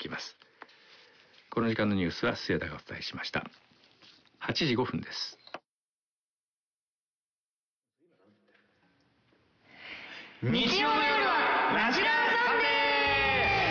きます。この時間のニュースは末田がお伝えしました。8時5分です。 日曜の夜はラジラーサンデー。